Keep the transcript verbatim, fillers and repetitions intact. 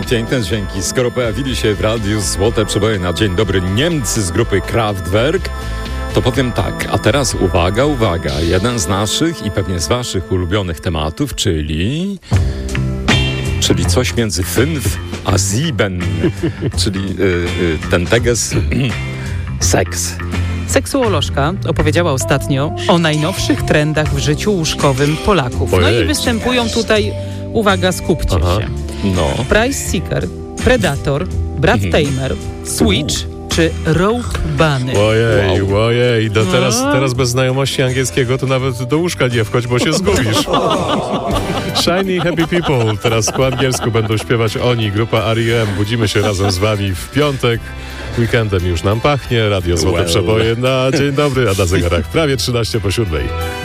piękne dźwięki. Skoro pojawili się w radiu złote przeboje na dzień dobry Niemcy z grupy Kraftwerk, to powiem tak, a teraz uwaga, uwaga, jeden z naszych i pewnie z waszych ulubionych tematów, czyli... czyli coś między fünf a sieben, czyli y, y, ten teges seks. Seksuolożka opowiedziała ostatnio o najnowszych trendach w życiu łóżkowym Polaków. No i występują tutaj, uwaga, skupcie Aha. się. No. Price Seeker, Predator, Brad Mhm. Tamer, Switch czy Rogue Bunny. Ojej, Wow. ojej, do teraz, No. teraz bez znajomości angielskiego to nawet do łóżka nie wchodź, bo się zgubisz. Shiny Happy People, teraz po angielsku będą śpiewać oni, grupa R E M. Budzimy się razem z wami w piątek. Weekendem już nam pachnie, Radio Złote Well. Przeboje na dzień dobry, a na zegarach prawie trzynaście po siódmej.